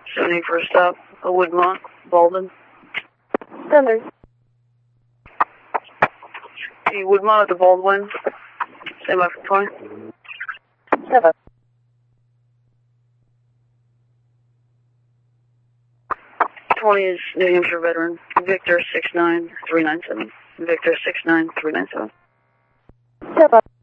70 for a stop. A Woodmont, Baldwin. Thunder. The Woodmont at the Baldwin. Stand by for 20. 7. Is New Hampshire veteran, Victor 69397. Victor 69397. 7.